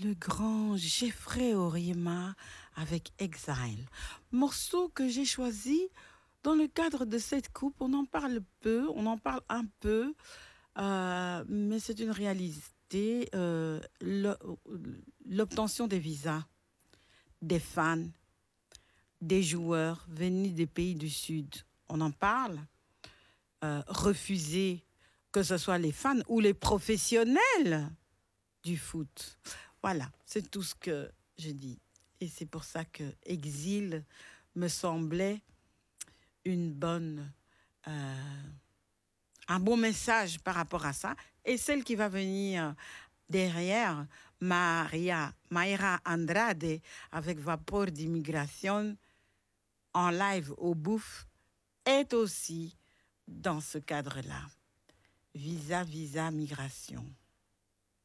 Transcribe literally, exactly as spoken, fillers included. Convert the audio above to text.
le grand Jeffrey Oriema avec Exile. Morceau que j'ai choisi dans le cadre de cette coupe. On en parle peu, on en parle un peu, euh, mais c'est une réalité. Euh, L'obtention des visas des fans, des joueurs venus des pays du Sud. On en parle. Euh, refuser, que ce soit les fans ou les professionnels du foot. Voilà, c'est tout ce que je dis. Et c'est pour ça que Exil me semblait une bonne, euh, un bon message par rapport à ça. Et celle qui va venir derrière, Maria, Mayra Andrade, avec Vapor d'immigration, en live au Bouffe, est aussi dans ce cadre-là. Visa, visa, migration.